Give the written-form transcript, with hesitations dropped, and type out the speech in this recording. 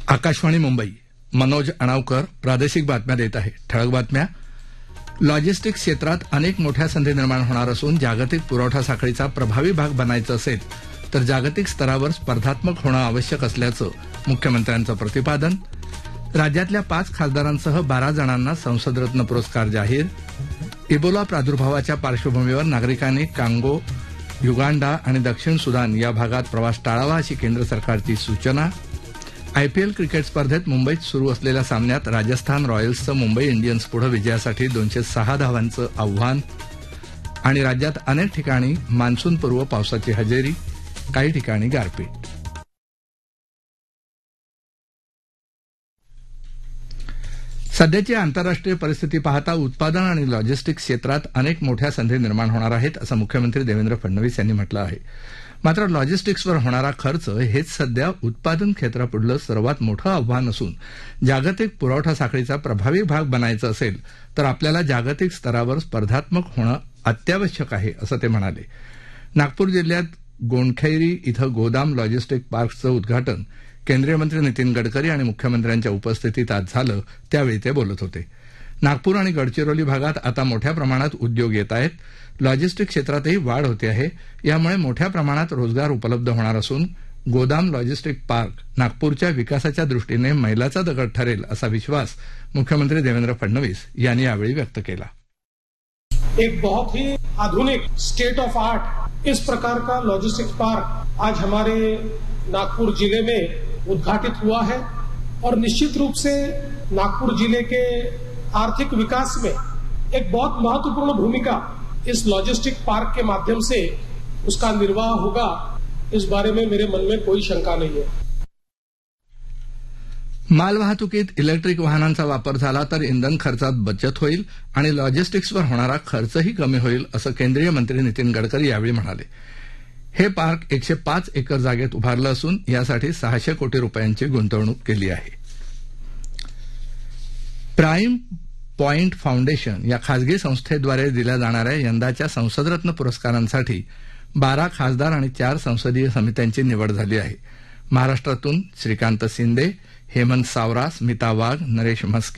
आकाशवाणी मुंबई, मनोज अणावकर प्रादेशिक बातम्या देत आहे. ठळक बातम्या. लॉजिस्टिक्स क्षेत्रात अनेक मोठ्या संधी निर्माण होणार असून जागतिक पुरवठा साखळीचा प्रभावी भाग बनायचं असेल तर जागतिक स्तरावर स्पर्धात्मक होणं आवश्यक असल्याचं मुख्यमंत्र्यांचं प्रतिपादन. राज्यातल्या 5 खासदारांसह 12 जणांना संसदरत्न पुरस्कार जाहीर. इबोला प्रादुर्भावाच्या पार्श्वभूमीवर नागरिकांनी कांगो, युगांडा आणि दक्षिण सुदान या भागात प्रवास टाळावा अशी केंद्र सरकारची सूचना. आयपीएल क्रिकेट स्पर्धेत मुंबईत सुरू असलेल्या सामन्यात राजस्थान रॉयल्सचं मुंबई इंडियन्स पुढे विजयासाठी 206 धावांचं आव्हान. आणि राज्यात अनेक ठिकाणी मान्सूनपूर्व पावसाची हजेरी, काही ठिकाणी गारपीट. सध्याची आंतरराष्ट्रीय परिस्थिती पाहता उत्पादन आणि लॉजिस्टिक्स क्षेत्रात अनेक मोठ्या संधी निर्माण होणार आहेत असं मुख्यमंत्री देवेंद्र फडणवीस यांनी म्हटलं आहे. मात्र लॉजिस्टिक्सवर होणारा खर्च हेच सध्या उत्पादन क्षेत्रापुढलं सर्वात मोठं आव्हान असून जागतिक पुरवठा साखळीचा प्रभावी भाग बनायचं असेल तर आपल्याला जागतिक स्तरावर स्पर्धात्मक होणं अत्यावश्यक आहे असं ते म्हणाले. नागपूर जिल्ह्यात गोंडखैरी इथं गोदाम लॉजिस्टिक पार्कचं उद्घाटन केंद्रीय मंत्री नितीन गडकरी आणि मुख्यमंत्र्यांच्या उपस्थितीत आज झालं, त्यावेळी ते बोलत होते. नागपूर आणि गडचिरोली भागात आता मोठ्या प्रमाणात उद्योग येत आहेत. लॉजिस्टिक क्षेत्रातही वाढ होते आहे. यामुळे मोठ्या प्रमाणात रोजगार उपलब्ध होणार असून गोदाम लॉजिस्टिक पार्क नागपूरच्या विकासाच्या दृष्टीने मैलाचा दगड ठरेल असा विश्वास मुख्यमंत्री देवेंद्र फडणवीस यांनी यावेळी व्यक्त केला. एक बहुत ही आधुनिक स्टेट ऑफ आर्ट इस प्रकार का लॉजिस्टिक्स पार्क आज हमारे नागपुर जिले में उद्घाटित हुआ है और निश्चित रूप से नागपुर जिले के आर्थिक विकास में एक बहुत महत्वपूर्ण भूमिका इस लॉजिस्टिक पार्क के माध्यम से उसका निर्वाह होगा, इस बारे में मेरे मन में कोई शंका नहीं है. मालवाहतुकीत इलेक्ट्रिक वाहनांचा वापर झाला तर इंधन खर्चात बचत होईल आणि लॉजिस्टिक्सवर होणारा खर्चही कमी होईल असं केंद्रीय मंत्री नितीन गडकरी यावेळी म्हणाले. हे पार्क 105 एकर जागेत उभारलं असून यासाठी 600 कोटी रुपयांची गुंतवणूक केली आहे. प्राईम पॉइंट फाउंडेशन या खासगी संस्थेद्वारे दिल्या जाणाऱ्या यंदाच्या संसदरत्न पुरस्कारांसाठी 12 खासदार आणि 4 संसदीय समित्यांची निवड झाली आहे. महाराष्ट्रातून श्रीकांत शिंदे, हेमंत सावरा, स्मिता वाघ, नरेश म्हस्के